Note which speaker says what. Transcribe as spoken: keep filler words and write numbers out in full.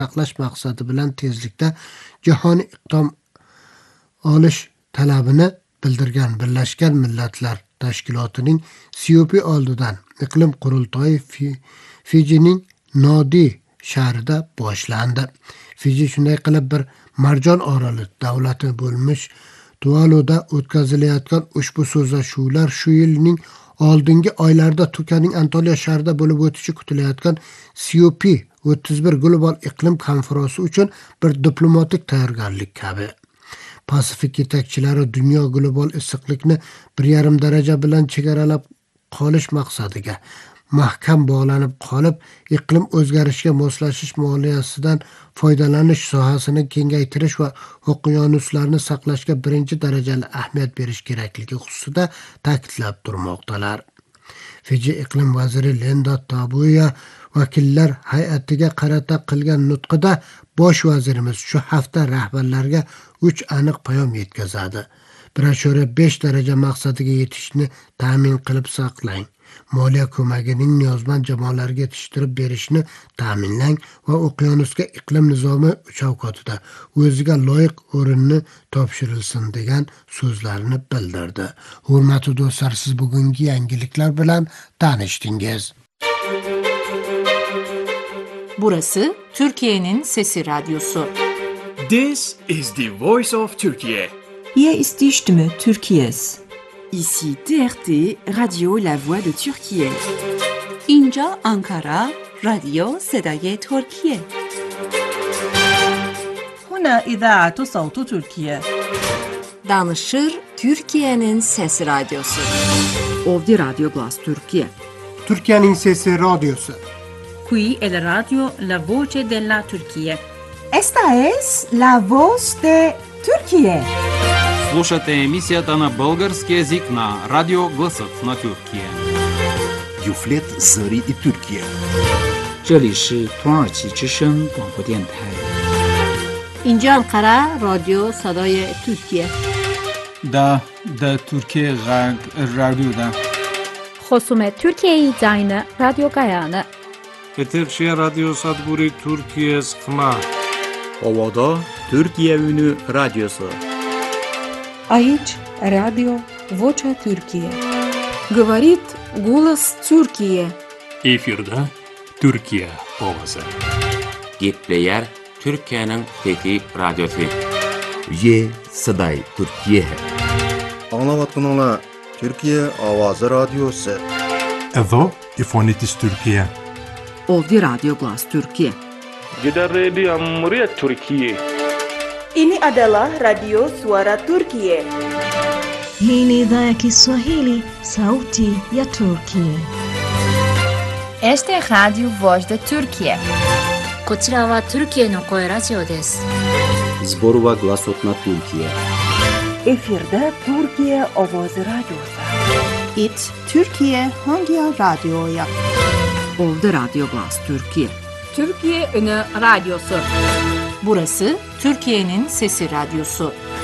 Speaker 1: saqlash maqsadi bilan tezlikda jahoniy iqdom olish talabini bildirgan Birlashgan Millatlar Tashkilotining C O P oldidan iqlim qurultoyi Fijining Nodi shahrida boshlandi. Fiji shunday qilib bir marjon oroli davlati bo'lmish Tuvaluda o'tkazilayotgan ushbu so'zlashuvlar shu yilning oldingi oylarda Turkiyaning Antalya shahrida bo'lib o'tishi kutilayotgan C O P o'ttiz bir global iqlim konferensi uchun bir diplomatik tayyorgarlik kabi. Pasifik yetakchilari dunyo global issiqlikni bir yarim daraja bilan chegaralab qolish maqsadiga mahkam bog'lanib qolib, iqlim o'zgarishiga moslashish moliyasidan foydalanish sohasini kengaytirish va okeanuslarni saqlashga birinchi darajali ahamiyat berish kerakligi xususida ta'kidlab turmoqdalar. Fiji iqlim vaziri Linda Tabuya vakillar hay'atiga qarata qilgan nutqida bosh vazirimiz shu hafta rahbarlarga uch aniq bayom yetkazadi. bir nuqta besh daraja maqsadiga yetishni ta'min qilib saqlang. Moliya ko'magining niyozmand jamoalarga yetishtirib berishni ta'minlang va okeanusga iqlim nizomi chavkotida o'ziga loyiq o'rinni topshirilsin degan so'zlarini bildirdi. Hurmatli do'stlar, siz bugungi yangiliklar bilan tanishdingiz.
Speaker 2: Burası Türkiye'nin Sesi Radyosu.
Speaker 3: This is the voice of Turkey.
Speaker 4: Hier ist die Stimme Türkiye's.
Speaker 5: Ici T R T, Radio La Voix de Türkiye.
Speaker 2: اینجا Ankara, رادیو صدای ترکیه.
Speaker 4: هنا إذاعة صوت تركيا.
Speaker 2: Danışır Türkiye'nin Sesi Radyosu.
Speaker 5: Ovdje Radio Glas Türkiye.
Speaker 1: Türkiye'nin Sesi Radyosu.
Speaker 6: Qui è la radio La Voce della Turchia.
Speaker 4: Esta es la voz de Türkiye.
Speaker 7: Слушате емисията на български език на Радио Гласът на Тюркия.
Speaker 8: Юфлет Зари и Türkiye.
Speaker 9: 这里是土耳其之声广播电台。
Speaker 2: اینجا Ankara, رادیو صدای ترکیه.
Speaker 10: دا دا ترکیه غرب رادیو دا.
Speaker 11: خصوم ترکیه زاین رادیو گایانه.
Speaker 12: Eterşehir Radyo Sadburi Türkiye Sıkma.
Speaker 13: Ovada Türkiye Ünü Radyosu.
Speaker 14: Aici Radio Vocea Türkiye.
Speaker 15: Говорит голос Türkiye.
Speaker 16: Efirde Türkiye ovası.
Speaker 17: Gepleyer Türkiye'nin Fethi Radyosu.
Speaker 8: Ye Saday Türkiye.
Speaker 18: Anlavatkanlar Türkiye Avazı Radyosu.
Speaker 19: Evo İfonitis Türkiye.
Speaker 5: Ovdje Radio Glas Türkiye.
Speaker 12: Gida Radio Amriyat Türkiye.
Speaker 20: Ini adalah Radio Suara Turkiye.
Speaker 3: Hii ni idhaa ya Kiswahili, sauti ya Turkiye.
Speaker 4: Este es Radio Voz de Turkiye.
Speaker 15: こちらはトルキエの声ラジオです。
Speaker 13: Zborova Glasot na Türkiye.
Speaker 5: Efirde Türkiye Ovozi Radyosu.
Speaker 16: It Türkiye Hangi Radyo'ya?
Speaker 5: Ovdje Radio Glas Türkiye.
Speaker 2: Türkiye Ünü Radyosu. Burası Türkiye'nin Sesi Radyosu.